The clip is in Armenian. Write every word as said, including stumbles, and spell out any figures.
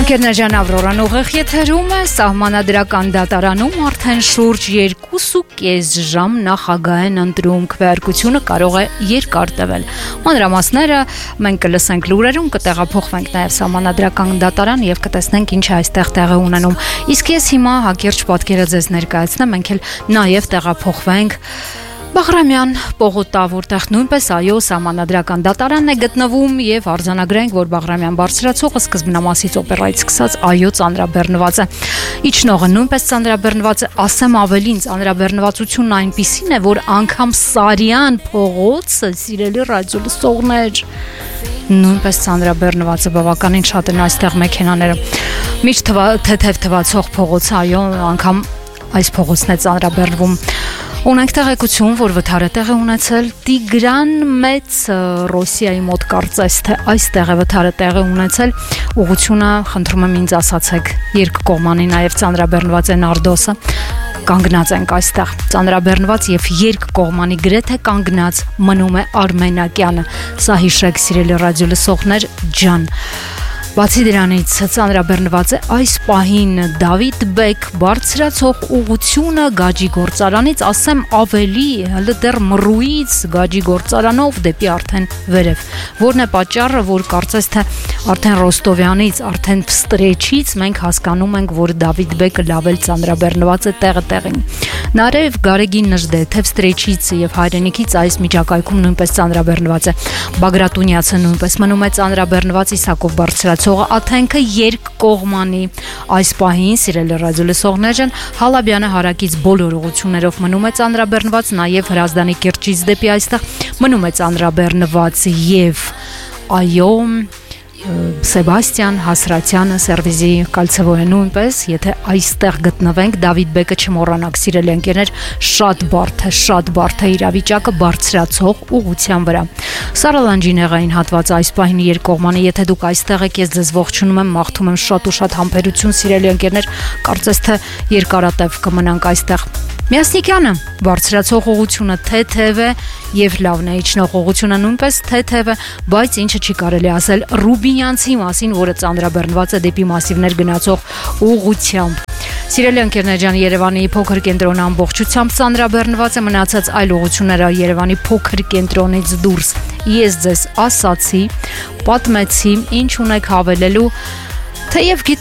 Ընկերներ Ավրորան ուղիղ եթերում է սահմանադրական դատարանում արդեն շուրջ երկու կես ժամ նախագահ են ընտրում, քվեարկությունը կարող է երկար տևել։ Մանրամասները մենք կլսենք լուրերում, կտեղափոխվենք նաև սահմանադրական դատարան եւ կտեսնենք ինչ է այստեղ տեղի ունենում։ Իսկ ես հիմա հակիրճ պատկերը ձեզ ներկայացնեմ, մենք էլ նաև տեղափոխվենք Բաղրամյան պողոտա, որտեղ նույնպես այո սահմանադրական դատարանն է գտնվում եւ արձանագրենք, որ Բաղրամյան բարձրացողը սկզբնամասից օպերայից սկսած այո ծանրաբեռնված է։ Իջնողը նույնպես ծանրաբեռնված է, ասեմ ավելին, ծանրաբեռնվածությունն այնպիսին է, որ անգամ Սարյան փողոցը, սիրելի ռադիոլսողներ, նույնպես ծանրաբեռնված է, բավականին շատ են այստեղ մեքենաները։ Միշտ թեթև թվացող փողոց, այո, անգամ այս փողոցն է ծանրաբեռնվում։ Ունենք տեղեկություն, որ վթարը տեղ է ունեցել Տիգրան Մեծ Ռոսիայի մոտ կարծես թե այստեղ է վթարը տեղ է ունեցել, ուղղությունը խնդրում եմ ինձ ասացեք, երկկողմանի նաև ծանրաբեռնված է Նարդոսը, կանգնած ենք այստեղ, ծանրաբեռնված եւ երկկողմանի գրեթե կանգնած մնում է Արմենակյանը, սա հիշեք սիրելի ռադիոլսողներ ջան։ Բացի դրանից ծանրաբեռնված է այս պահին Դավիթ Բեկ բարձրացող ուղղությունը Գաջի գործարանից, ասեմ ավելի, հələ դեռ Մռուից Գաջի գործարանով դեպի արդեն վերև։ Որն է պատճառը, որ կարծես թե արդեն Ռոստովյանից, արդեն Փստրեչից մենք հասկանում ենք, որ Դավիթ Բեկը լավ էլ ծանրաբեռնված է տեղը տեղին։ Նարեվ Գարեգին Նժդե, թե Փստրեչից եւ Հայրենիքից այս միջակայքում նույնպես ծանրաբեռնված է։ Բագրատունյացը նույնպես մնում է ծանրաբեռնված, Իսակով բարձրացողը Աթենքը երկկողմանի այս պահին, սիրելի ռադիոլսողներ ջան, Հալաբյանը հարակից բոլոր ուղղություններով մնում է ծանրաբեռնված, նաև Հրազդանի կիրճից դեպի այստեղ մնում է ծանրաբեռնված եւ այո Սեբաստիան Հասրատյանը Սերվիզի Կալցևոյը նույնպես, եթե այստեղ գտնվենք, Դավիթ Բեկը չմոռանաք, սիրելի ընկերներ, շատ բարդ է, շատ բարդ է իրավիճակը բարձրացող ուղղության վրա։ Սարալանջինեղային հատվածը այս պահին երկկողմանի, եթե դուք այստեղ եք, ես ձեզ ողջունում եմ, մաղթում եմ շատ ու շատ համբերություն, սիրելի ընկերներ, կարծես թե երկարատև կմնանք այստեղ։ Միասնիկյանը բարձրացող ուղղությունը թեթև է եւ լավն է, իջնող ուղղությունը նույնպես թեթև է, բայց ինչը չի կարելի ասել Ռուբինյանցի մասին, որը ծանրաբեռնված է դեպի մասիվներ գնացող ուղղությամբ։ Սիրելի ընկերներ ջան, Երևանի փոքր կենտրոնը ամբողջությամբ ծանրաբեռնված է, մնացած այլ ուղղությունները Երևանի փոքր կենտրոնից դուրս։ Ես ձեզ ասացի, պատմեցի, ինչ ունեք հավելելու, թեև